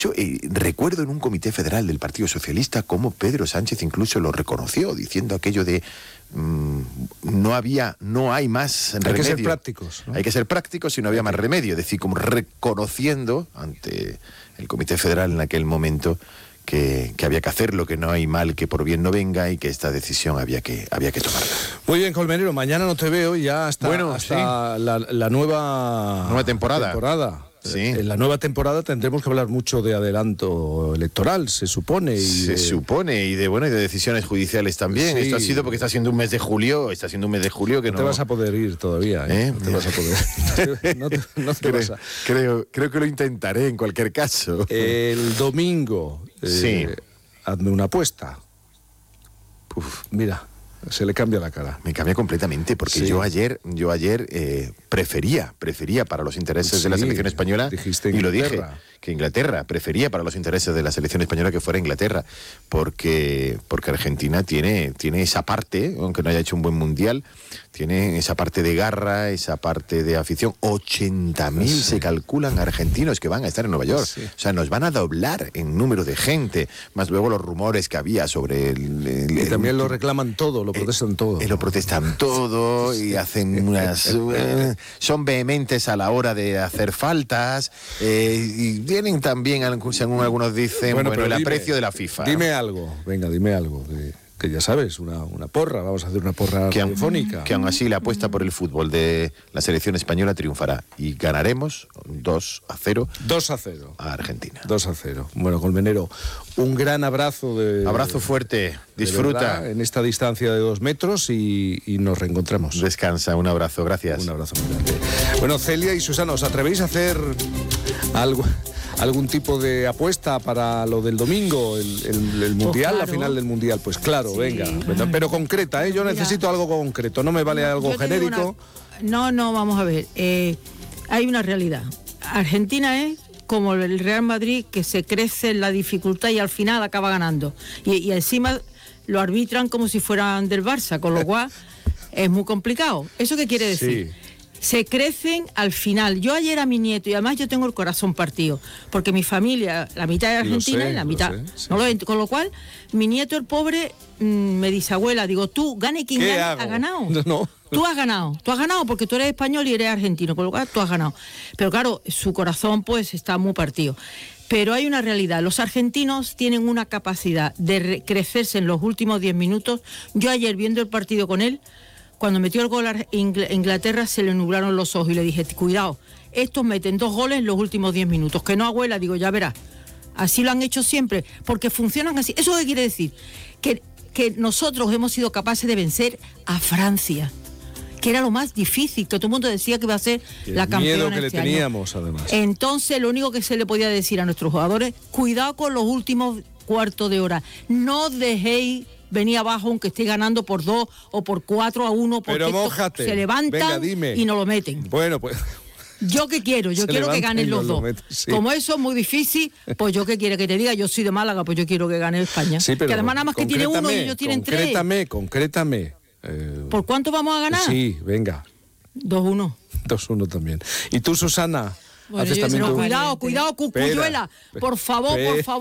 Yo recuerdo en un comité federal del Partido Socialista cómo Pedro Sánchez incluso lo reconoció, diciendo aquello de no hay más remedio. Hay que ser prácticos, ¿no? Hay que ser prácticos y no había más remedio. Es decir, como reconociendo ante el comité federal en aquel momento que había que hacerlo, que no hay mal que por bien no venga y que esta decisión había que tomarla. Muy bien, Colmenero, mañana no te veo y ya hasta la nueva temporada. Sí. En la nueva temporada tendremos que hablar mucho de adelanto electoral, se supone. Y de decisiones judiciales también. Sí. Esto ha sido porque está siendo un mes de julio que no te vas a poder ir todavía, ¿eh? No te vas a poder. No te vas a... Creo que lo intentaré en cualquier caso. El domingo, hazme una apuesta. Mira, se le cambia la cara. Me cambia completamente, porque yo ayer prefería para los intereses de la selección española, y lo dije, que Inglaterra, prefería para los intereses de la selección española que fuera Inglaterra, porque Argentina tiene esa parte, aunque no haya hecho un buen mundial, tiene esa parte de garra, esa parte de afición. 80.000 se calculan argentinos que van a estar en Nueva York. O sea, nos van a doblar en número de gente, más luego los rumores que había sobre y también lo reclaman todo, lo protestan todo. Lo protestan todo y hacen unas... son vehementes a la hora de hacer faltas, y tienen también, según algunos dicen, el aprecio de la FIFA. Dime algo, que ya sabes, una porra, vamos a hacer una porra radiofónica. Que aún así la apuesta por el fútbol de la selección española triunfará y ganaremos 2-0. 2-0. A Argentina. 2-0. Bueno, Colmenero, un gran abrazo. Abrazo fuerte, disfruta. Verdad, en esta distancia de 2 metros y nos reencontramos. Descansa, un abrazo, gracias. Un abrazo muy grande. Bueno, Celia y Susana, ¿os atrevéis a hacer algún tipo de apuesta para lo del domingo, el Mundial, la final del Mundial? Pues claro, venga, pero concreta, ¿eh? Yo necesito algo concreto, no me vale algo genérico. No, vamos a ver, hay una realidad. Argentina es como el Real Madrid, que se crece en la dificultad y al final acaba ganando. Y encima lo arbitran como si fueran del Barça, con lo cual es muy complicado. ¿Eso qué quiere decir? Sí. Se crecen al final. Yo ayer a mi nieto, y además yo tengo el corazón partido, porque mi familia, la mitad es argentina y la mitad... con lo cual, mi nieto, el pobre, me dice, abuela, digo, tú, gane quien gane, ha ganado. No. Tú has ganado porque tú eres español y eres argentino, con lo cual tú has ganado. Pero claro, su corazón pues está muy partido. Pero hay una realidad, los argentinos tienen una capacidad de crecerse en los últimos 10 minutos. Yo ayer, viendo el partido con él, cuando metió el gol a Inglaterra, se le nublaron los ojos y le dije, cuidado, estos meten 2 goles en los últimos 10 minutos. Que no, abuela, digo, ya verás. Así lo han hecho siempre, porque funcionan así. ¿Eso qué quiere decir? Que nosotros hemos sido capaces de vencer a Francia, que era lo más difícil, que todo el mundo decía que iba a ser la campeona. El miedo que le teníamos, además. Entonces, lo único que se le podía decir a nuestros jugadores, cuidado con los últimos cuartos de hora. No dejéis venir abajo aunque esté ganando por 2 o por 4-1, porque se levantan. Venga, y no lo meten. Bueno, pues... ¿Yo qué quiero? Yo quiero que ganen los dos. Sí. Como eso es muy difícil, pues yo qué quiere que te diga, yo soy de Málaga, pues yo quiero que gane España. Sí, pero que además nada más que tiene uno y ellos tienen 3. Concrétame. ¿Por cuánto vamos a ganar? Sí, venga. 2-1. 2-1 también. ¿Y tú, Susana? Bueno, pero cuidado, Cucuyuela. Por favor,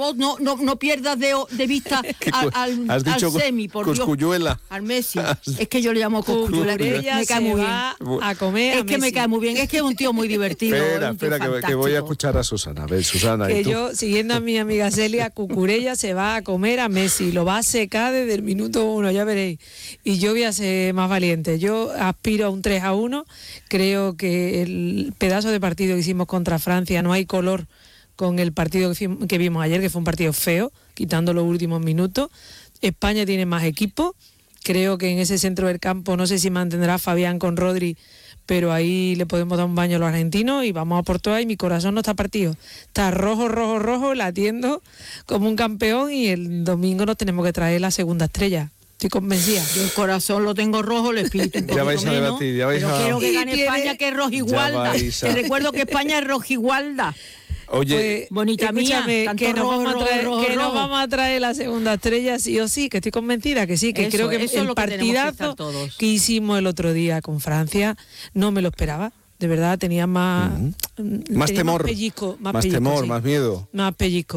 no pierdas de vista al semi, por Cuscuyuela. Dios. Al Messi. Es que yo le llamo Cuscuyuela, me cae muy bien. A comer es que me cae muy bien, es que es un tío muy divertido. Espera, que voy a escuchar a Susana. A ver, Susana. Que yo, siguiendo a mi amiga Celia, Cucurella se va a comer a Messi, lo va a secar desde el minuto 1, ya veréis. Y yo voy a ser más valiente. Yo aspiro a un 3-1. Creo que el pedazo de partido que hicimos contra Francia no hay color con el partido que vimos ayer, que fue un partido feo, quitando los últimos minutos. España tiene más equipo. Creo que en ese centro del campo, no sé si mantendrá Fabián con Rodri, pero ahí le podemos dar un baño a los argentinos y vamos a por todas. Y mi corazón no está partido, está rojo, latiendo como un campeón, y el domingo nos tenemos que traer la segunda estrella. Estoy convencida. Yo el corazón lo tengo rojo, el espíritu un poquito ya vais a debatir, ya vais pero quiero que gane España, que es rojigualda. Te recuerdo que España es rojigualda. Oye, pues, bonita mía, que nos vamos a traer la segunda estrella sí o sí, que estoy convencida que sí, que eso, creo que el partidazo que hicimos el otro día con Francia no me lo esperaba. De verdad, tenía más temor, más pellizco, más temor, más miedo. Más pellizco.